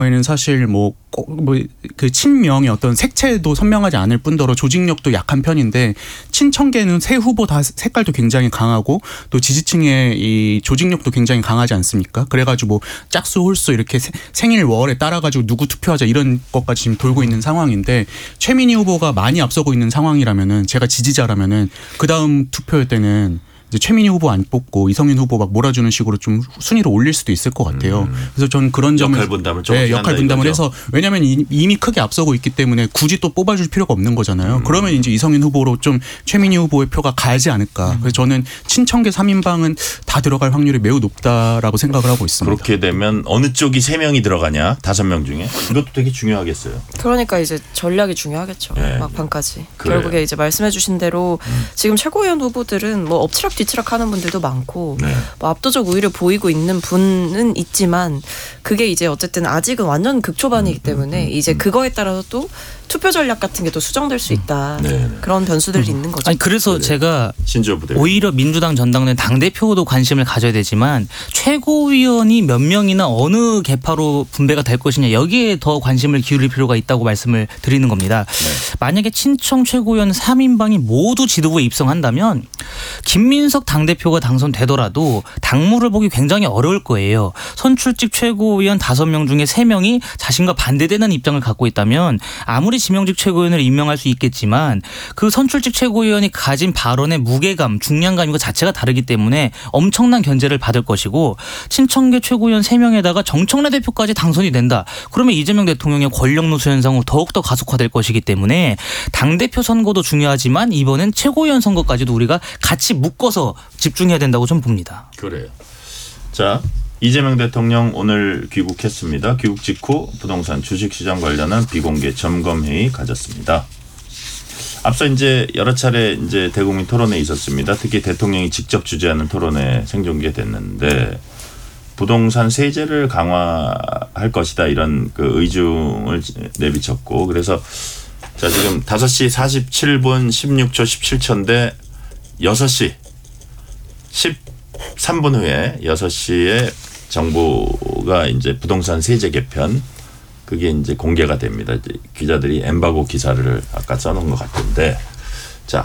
에는 사실 그 친명의 어떤 색채도 선명하지 않을 뿐더러 조직력도 약한 편인데 친청계는 세 후보 다 색깔도 굉장히 강하고 또 지지층의 이 조직력도 굉장히 강하지 않습니까? 그래가지고 짝수 홀수 이렇게 생일 월에 따라가지고 누구 투표하자 이런 것까지 지금 돌고 있는 상황인데 최민희 후보가 많이 앞서고 있는 상황이라면은 제가 지지자라면은 그 다음 투표 때는 이제 최민희 후보 안 뽑고 이성윤 후보 막 몰아주는 식으로 좀 순위를 올릴 수도 있을 것 같아요. 그래서 저는 그런 점을 역할 분담을 역할 분담을 해서 왜냐하면 이미 크게 앞서고 있기 때문에 굳이 또 뽑아줄 필요가 없는 거잖아요. 그러면 이제 이성윤 후보로 좀 최민희 후보의 표가 가지 않을까. 그래서 저는 친청계 3인방은 다 들어갈 확률이 매우 높다라고 생각을 하고 있습니다. 그렇게 되면 어느 쪽이 3명이 들어가냐 5명 중에 이것도 되게 중요하겠어요. 그러니까 이제 전략이 중요하겠죠. 네. 막판까지. 그래요. 결국에 이제 말씀해주신 대로 지금 최고위원 후보들은 뭐 엎치락 뒤치락 하는 분들도 많고 네. 뭐 압도적 우위를 보이고 있는 분은 있지만 그게 이제 어쨌든 아직은 완전 극초반이기 때문에 이제 그거에 따라서 또 투표 전략 같은 게 또 수정될 수 있다. 네. 그런 변수들이 있는 거죠. 아니 그래서 제가 오히려 민주당 전당내 당대표도 관심을 가져야 되지만 최고위원이 몇 명이나 어느 계파로 분배가 될 것이냐 여기에 더 관심을 기울일 필요가 있다고 말씀을 드리는 겁니다. 네. 만약에 친청 최고위원 3인방이 모두 지도부에 입성한다면 김민석 당대표가 당선되더라도 당무를 보기 굉장히 어려울 거예요. 선출직 최고위원 5명 중에 3명이 자신과 반대되는 입장을 갖고 있다면 아무리 지명직 최고위원을 임명할 수 있겠지만 그 선출직 최고위원이 가진 발언의 무게감, 중량감 이거 자체가 다르기 때문에 엄청난 견제를 받을 것이고 친청계 최고위원 3명에다가 정청래 대표까지 당선이 된다. 그러면 이재명 대통령의 권력 노쇠 현상으로 더욱더 가속화될 것이기 때문에 당대표 선거도 중요하지만 이번엔 최고위원 선거까지도 우리가 같이 묶어서 집중해야 된다고 좀 봅니다. 그래요. 자. 이재명 대통령 오늘 귀국했습니다. 귀국 직후 부동산 주식시장 관련한 비공개 점검회의 가졌습니다. 앞서 이제 여러 차례 이제 대국민 토론회 있었습니다. 특히 대통령이 직접 주재하는 토론회 생중계됐는데 부동산 세제를 강화할 것이다 이런 그 의중을 내비쳤고 그래서 자 지금 5시 47분 16초 17초인데 6시 13분 후에 6시에 정부가 이제 부동산 세제 개편 그게 이제 공개가 됩니다. 이제 기자들이 엠바고 기사를 아까 써놓은 것 같은데 자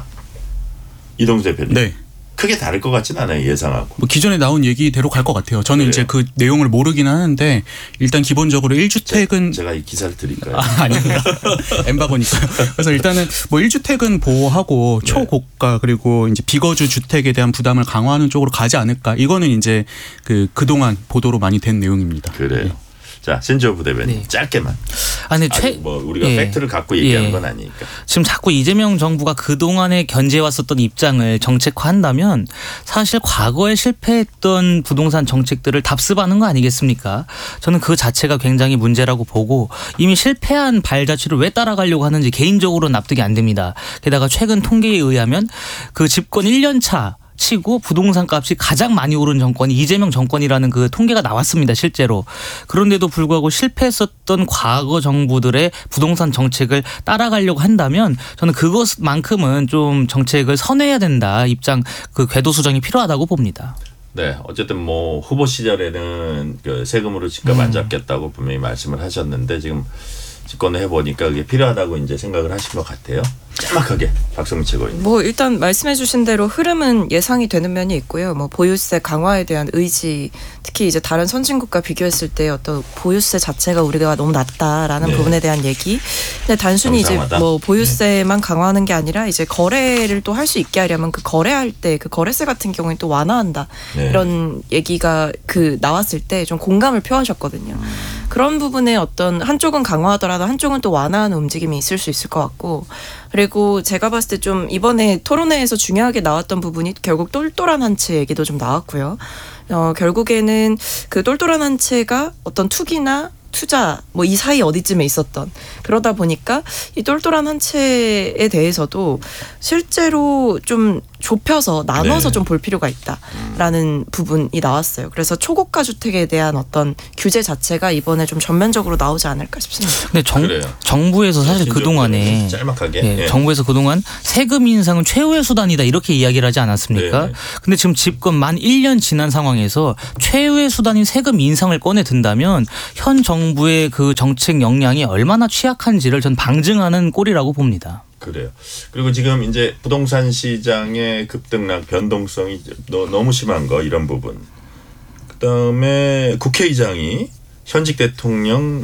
이동수 대표님. 네. 크게 다를 것 같지는 않아요 예상하고. 뭐 기존에 나온 얘기대로 갈 것 같아요. 저는 그래요? 이제 그 내용을 모르긴 하는데 일단 기본적으로 1주택은 제가 이 기사를 드릴까요? 아닙니다. 엠바고니까요. 그래서 일단은 뭐 1주택은 보호하고 네. 초고가 그리고 이제 비거주 주택에 대한 부담을 강화하는 쪽으로 가지 않을까. 이거는 이제 그동안 보도로 많이 된 내용입니다. 그래요. 네. 자 신지호 부대변인 네. 짧게만. 아니 뭐 우리가 팩트를 갖고 얘기하는 건 아니니까. 지금 자꾸 이재명 정부가 그동안에 견제해왔었던 입장을 정책화한다면 사실 과거에 실패했던 부동산 정책들을 답습하는 거 아니겠습니까? 저는 그 자체가 굉장히 문제라고 보고 이미 실패한 발자취를 왜 따라가려고 하는지 개인적으로 납득이 안 됩니다. 게다가 최근 통계에 의하면 그 집권 1년 차 치고 부동산 값이 가장 많이 오른 정권이 이재명 정권이라는 그 통계가 나왔습니다. 실제로. 그런데도 불구하고 실패했었던 과거 정부들의 부동산 정책을 따라가려고 한다면 저는 그것만큼은 좀 정책을 선회해야 된다. 입장 그 궤도 수정이 필요하다고 봅니다. 네, 어쨌든 뭐 후보 시절에는 그 세금으로 집값 안 잡겠다고 분명히 말씀을 하셨는데 지금 집권을 해보니까 그게 필요하다고 이제 생각을 하신 것 같아요. 짤막하게 박성민 최고위원. 뭐 일단 말씀해주신 대로 흐름은 예상이 되는 면이 있고요. 뭐 보유세 강화에 대한 의지, 특히 이제 다른 선진국과 비교했을 때 어떤 보유세 자체가 우리가 너무 낮다라는 네. 부분에 대한 얘기. 근데 단순히 정상화다. 이제 뭐 보유세만 강화하는 게 아니라 이제 거래를 또 할 수 있게 하려면 그 거래할 때 그 거래세 같은 경우에 또 완화한다 네. 이런 얘기가 그 나왔을 때 좀 공감을 표하셨거든요. 그런 부분에 어떤 한쪽은 강화하더라도 한쪽은 또 완화하는 움직임이 있을 수 있을 것 같고. 그리고 제가 봤을 때 좀 이번에 토론회에서 중요하게 나왔던 부분이 결국 똘똘한 한 채 얘기도 좀 나왔고요. 결국에는 그 똘똘한 한 채가 어떤 투기나 투자 뭐 이 사이 어디쯤에 있었던 그러다 보니까 이 똘똘한 한 채에 대해서도 실제로 좀 좁혀서 나눠서 네. 좀 볼 필요가 있다라는 부분이 나왔어요. 그래서 초고가 주택에 대한 어떤 규제 자체가 이번에 좀 전면적으로 나오지 않을까 싶습니다. 근데 그래요. 정부에서 사실 그동안에 짤막하게 예, 정부에서 그동안 세금 인상은 최후의 수단이다 이렇게 이야기를 하지 않았습니까? 네. 근데 지금 집권 만 1년 지난 상황에서 최후의 수단인 세금 인상을 꺼내 든다면 현 정부의 그 정책 역량이 얼마나 취약한지를 전 방증하는 꼴이라고 봅니다. 그래요. 그리고 지금 이제 부동산 시장의 급등락 변동성이 너무 심한 거 이런 부분. 그다음에 국회의장이 현직 대통령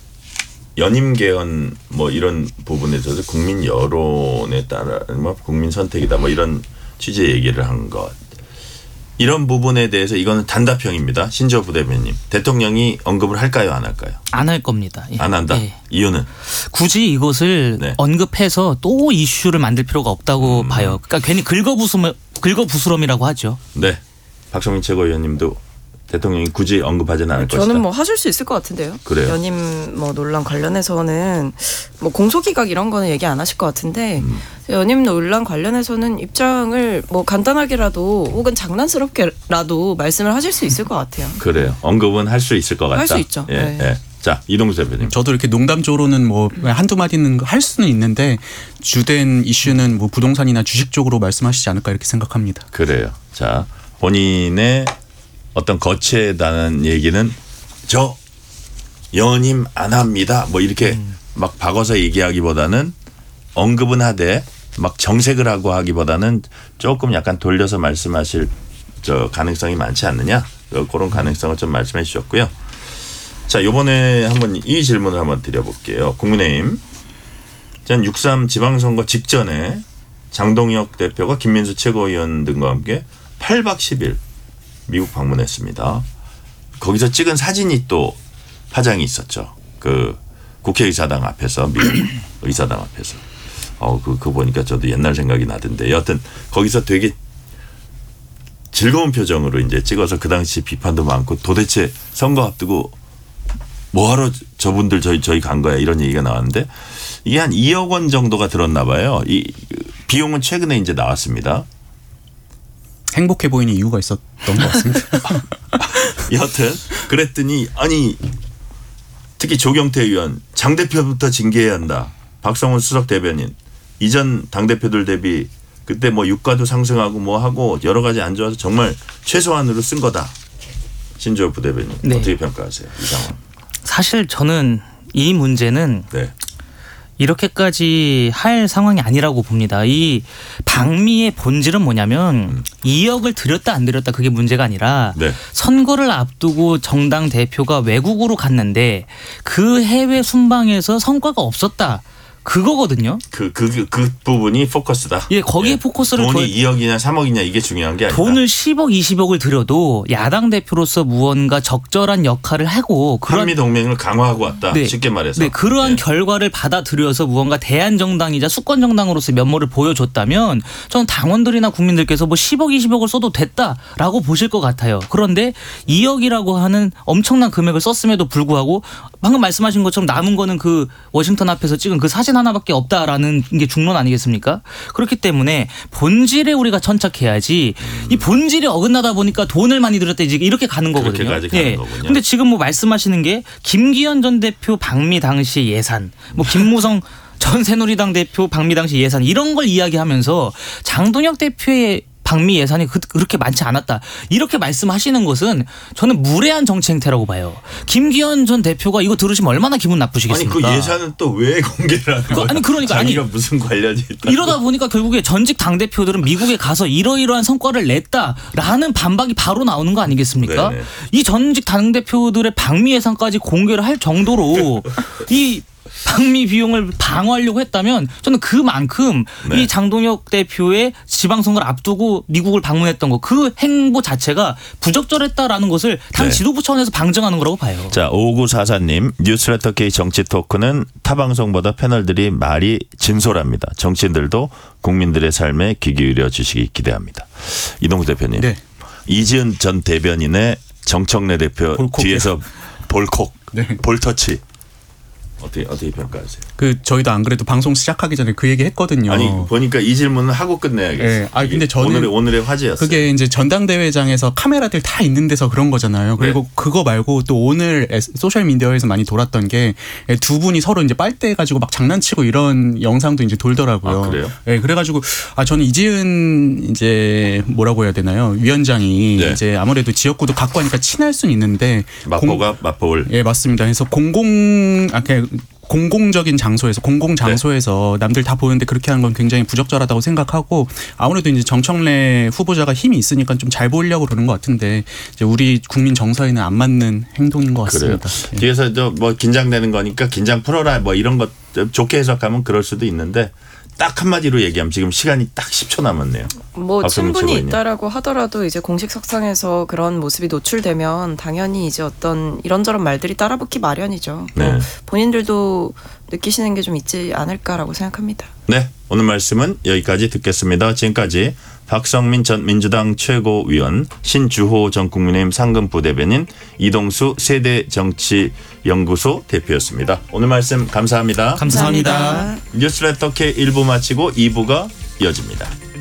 연임 개헌 뭐 이런 부분에 있어서 국민 여론에 따라 뭐 국민 선택이다 뭐 이런 취지의 얘기를 한 것. 이런 부분에 대해서 이거는 단답형입니다. 신지호 부대변인. 대통령이 언급을 할까요, 안 할까요? 안 할 겁니다. 예. 안 한다. 예. 이유는 굳이 이것을 네. 언급해서 또 이슈를 만들 필요가 없다고 봐요. 그러니까 괜히 긁어부스럼이라고 하죠. 네. 박성민 최고위원님도 대통령이 굳이 언급하지는 않을 것이다. 저는 뭐 하실 수 있을 것 같은데요. 그래요? 연임 뭐 논란 관련해서는 뭐 공소기각 이런 거는 얘기 안 하실 것 같은데 연임 논란 관련해서는 입장을 뭐 간단하게라도 혹은 장난스럽게라도 말씀을 하실 수 있을 것 같아요. 그래요. 언급은 할 수 있을 것 같다. 할 수 있죠. 예, 네. 예. 자, 이동수 대표님. 저도 이렇게 농담조로는 뭐 한두 마디는 할 수는 있는데 주된 이슈는 뭐 부동산이나 주식 쪽으로 말씀하시지 않을까 이렇게 생각합니다. 그래요. 자, 본인의 어떤 거치에다는 얘기는 저 연임 안 합니다. 뭐 이렇게 막 박아서 얘기하기보다는 언급은 하되 막 정색을 하고 하기보다는 조금 약간 돌려서 말씀하실 저 가능성이 많지 않느냐. 그런 가능성을 좀 말씀해 주셨고요. 자, 이번에 한번 이 질문을 한번 드려볼게요. 국민의힘 전 6.3 지방선거 직전에 장동혁 대표가 김민수 최고위원 등과 함께 8박 10일 미국 방문했습니다. 거기서 찍은 사진이 또 파장이 있었죠. 그 국회의사당 앞에서 미국 의사당 앞에서. 그 보니까 저도 옛날 생각이 나던데. 여하튼 거기서 되게 즐거운 표정으로 이제 찍어서 그 당시 비판도 많고 도대체 선거 앞두고 뭐하러 저분들 저희 간 거야 이런 얘기가 나왔는데 이게 한 2억 원 정도가 들었나 봐요. 이 비용은 최근에 이제 나왔습니다. 행복해 보이는 이유가 있었던 것 같습니다. 여하튼 그랬더니 아니 특히 조경태 의원 장 대표부터 징계해야 한다. 박성훈 수석 대변인 이전 당대표들 대비 그때 뭐 유가도 상승하고 뭐 하고 여러 가지 안 좋아서 정말 최소한으로 쓴 거다. 신지호 부대변인 네. 어떻게 평가하세요? 이 상황. 사실 저는 이 문제는 네. 이렇게까지 할 상황이 아니라고 봅니다. 이 방미의 본질은 뭐냐면 2억을 들였다 안 들였다 그게 문제가 아니라 네. 선거를 앞두고 정당 대표가 외국으로 갔는데 그 해외 순방에서 성과가 없었다. 그거거든요. 그 부분이 포커스다. 예, 거기에 포커스를 돈이 2억이냐 3억이냐 이게 중요한 게 아니다. 돈을 10억, 20억을 들여도 야당 대표로서 무언가 적절한 역할을 하고 한미 동맹을 강화하고 왔다. 네. 쉽게 말해서. 네, 그러한 네. 결과를 받아들여서 무언가 대한정당이자 수권정당으로서 면모를 보여줬다면 저는 당원들이나 국민들께서 뭐 10억, 20억을 써도 됐다라고 보실 것 같아요. 그런데 2억이라고 하는 엄청난 금액을 썼음에도 불구하고 방금 말씀하신 것처럼 남은 거는 그 워싱턴 앞에서 찍은 그 사진 하나밖에 없다라는 게 중론 아니겠습니까? 그렇기 때문에 본질에 우리가 천착해야지 이 본질이 어긋나다 보니까 돈을 많이 들였다 이렇게 가는 거거든요. 그렇게까지 가는 거군요. 근데 지금 뭐 말씀하시는 게 김기현 전 대표 방미 당시 예산, 뭐 김무성 전 새누리당 대표 방미 당시 예산 이런 걸 이야기하면서 장동혁 대표의 방미 예산이 그렇게 많지 않았다. 이렇게 말씀하시는 것은 저는 무례한 정치 행태라고 봐요. 김기현 전 대표가 이거 들으시면 얼마나 기분 나쁘시겠습니까? 아니 그 예산은 또 왜 공개를 하는 거야? 아니 그러니까 자기가 무슨 관련이 있다. 이러다 보니까 결국에 전직 당대표들은 미국에 가서 이러이러한 성과를 냈다라는 반박이 바로 나오는 거 아니겠습니까? 네네. 이 전직 당대표들의 방미 예산까지 공개를 할 정도로 이 방미 비용을 방어하려고 했다면 저는 그만큼 네. 이 장동혁 대표의 지방선거를 앞두고 미국을 방문했던 거 그 행보 자체가 부적절했다라는 것을 당 네. 지도부 차원에서 방증하는 거라고 봐요. 자, 5944님 뉴스레터 K 정치 토크는 타 방송보다 패널들이 말이 진솔합니다. 정치인들도 국민들의 삶에 귀 기울여 주시기 기대합니다. 이동수 대표님. 네. 이지은 전 대변인의 정청래 대표 볼콕이요. 뒤에서 볼콕, 네. 볼터치 어떻게 평가하세요? 그 저희도 안 그래도 방송 시작하기 전에 그 얘기 했거든요. 아니 보니까 이 질문은 하고 끝내야겠어요. 네. 아 근데 저는 오늘의 화제였어요. 그게 이제 전당대회장에서 카메라들 다 있는 데서 그런 거잖아요. 그리고 네. 그거 말고 또 오늘 소셜 미디어에서 많이 돌았던 게 두 분이 서로 이제 빨대 가지고 막 장난치고 이런 영상도 이제 돌더라고요. 아, 그래요? 네, 그래가지고 저는 이재은 이제 뭐라고 해야 되나요? 위원장이 네. 이제 아무래도 지역구도 갖고 하니까 친할 수는 있는데 마포를 예 맞습니다. 그래서 공공적인 장소에서 공공 장소에서 남들 다 보는데 그렇게 하는 건 굉장히 부적절하다고 생각하고 아무래도 이제 정청래 후보자가 힘이 있으니까 좀 잘 보이려고 그러는 것 같은데 이제 우리 국민 정서에는 안 맞는 행동인 것 그래요. 같습니다. 예. 뒤에서 뭐 긴장되는 거니까 긴장 풀어라 뭐 이런 것 좋게 해석하면 그럴 수도 있는데 딱 한마디로 얘기하면 지금 시간이 딱 10초 남았네요. 뭐 박성민 친분이 최고위원님. 있다라고 하더라도 이제 공식석상에서 그런 모습이 노출되면 당연히 이제 어떤 이런저런 말들이 따라붙기 마련이죠. 네. 뭐 본인들도 느끼시는 게 좀 있지 않을까라고 생각합니다. 네, 오늘 말씀은 여기까지 듣겠습니다. 지금까지 박성민 전 민주당 최고위원, 신주호 전 국민의힘 상근부대변인, 이동수 세대정치연구소 대표였습니다. 오늘 말씀 감사합니다. 감사합니다. 뉴스레터 K 1부 마치고 2부가 이어집니다.